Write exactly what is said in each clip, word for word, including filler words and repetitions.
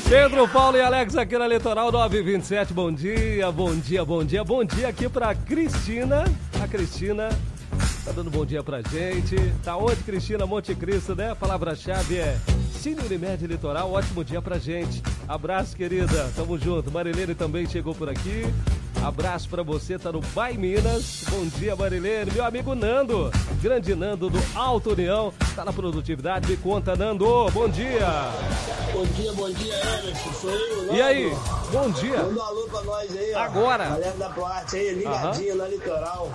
Pedro, Paulo e Alex aqui na Litoral nove vinte e sete. Bom dia, bom dia, bom dia. Bom dia aqui pra Cristina. A Cristina tá dando bom dia pra gente. Tá onde, Cristina? Monte Cristo, né? A palavra-chave é Cine Unimed Litoral. Ótimo dia pra gente. Abraço, querida. Tamo junto. Marilene também chegou por aqui. Abraço pra você, tá no Bai Minas. Bom dia, Marilene. Meu amigo Nando, grande Nando do Alto União, tá na produtividade. Me conta, Nando. Bom dia. Bom dia, bom dia, Emerson. Sou eu, Nando. E aí? Bom dia. Manda um alô pra nós aí, ó. Agora. Galera da Proarte aí, ligadinha uhum. na Litoral.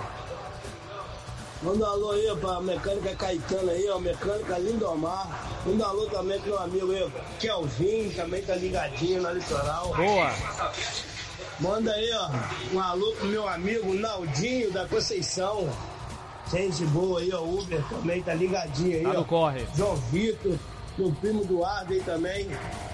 Manda um alô aí ó, pra mecânica Caetano aí, ó. Mecânica Lindomar. Manda um alô também pro meu amigo aí, Kelvin, também tá ligadinho na Litoral. Boa. Manda aí, ó, um alô pro meu amigo Naldinho da Conceição. Gente boa aí, ó, Uber também tá ligadinho aí, tá ó. no corre. João Vitor, meu primo Eduardo aí também.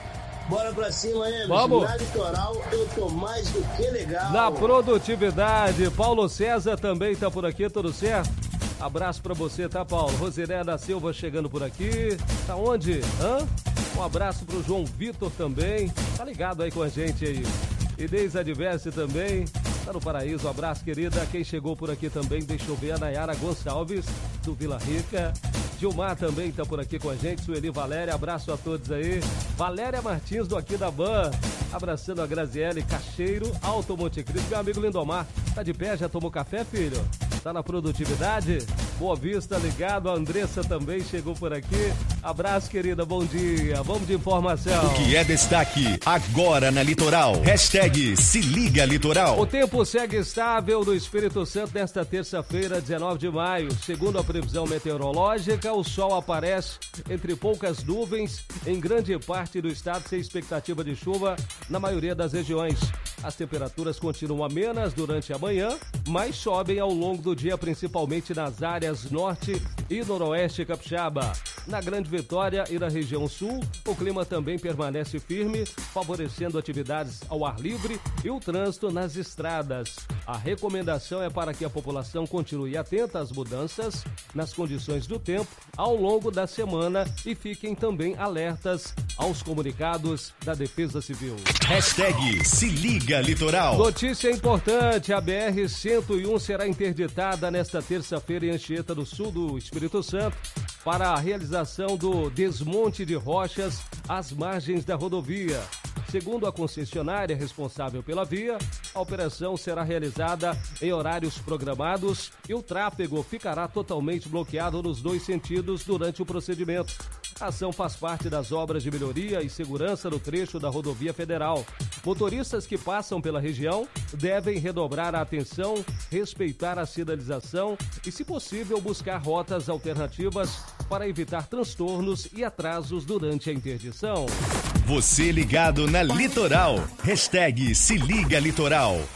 Bora pra cima aí, vamos. Na Litoral eu tô mais do que legal. Na produtividade, Paulo César também tá por aqui, tudo certo? Abraço pra você, tá, Paulo? Rosiné da Silva chegando por aqui. Tá onde? Hã? Um abraço pro João Vitor também. Tá ligado aí com a gente aí. Inês Adverse também, tá no Paraíso, um abraço, querida. Quem chegou por aqui também, deixa eu ver, a Nayara Gonçalves, do Vila Rica. Gilmar também tá por aqui com a gente, Sueli Valéria, abraço a todos aí. Valéria Martins, do Aqui da Ban, abraçando a Graziele Cacheiro, Alto Monte Cristo. Meu amigo Lindomar, tá de pé, já tomou café, filho? Tá na produtividade? Boa Vista, ligado. A Andressa também chegou por aqui. Abraço, querida, bom dia. Vamos de informação. O que é destaque agora na Litoral. Hashtag Se Liga Litoral. O tempo segue estável no Espírito Santo nesta terça-feira, dezenove de maio. Segundo a previsão meteorológica, o sol aparece entre poucas nuvens em grande parte do estado, sem expectativa de chuva na maioria das regiões. As temperaturas continuam amenas durante a manhã, mas sobem ao longo do dia, principalmente nas áreas norte e noroeste capixaba. Na Grande Vitória e na região sul, o clima também permanece firme, favorecendo atividades ao ar livre e o trânsito nas estradas. A recomendação é para que a população continue atenta às mudanças nas condições do tempo ao longo da semana e fiquem também alertas aos comunicados da Defesa Civil. Hashtag Se Liga Litoral. Notícia importante, a B R cento e um será interditada nesta terça-feira em Anchieta, do sul do Espírito Santo, para a realização do desmonte de rochas às margens da rodovia. Segundo a concessionária responsável pela via, a operação será realizada em horários programados e o tráfego ficará totalmente bloqueado nos dois sentidos durante o procedimento. A ação faz parte das obras de melhoria e segurança no trecho da rodovia federal. Motoristas que passam pela região devem redobrar a atenção, respeitar a sinalização e, se possível, buscar rotas alternativas para evitar transtornos e atrasos durante a interdição. Você ligado na Litoral. Hashtag Se Liga Litoral.